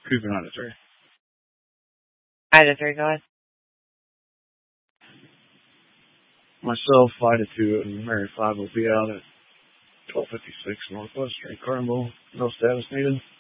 Cruising on the 3. Ida 3, go ahead. Myself, Ida 2, and Mary 5 will be out at 1256 Northwest Street, Carnival. No status needed.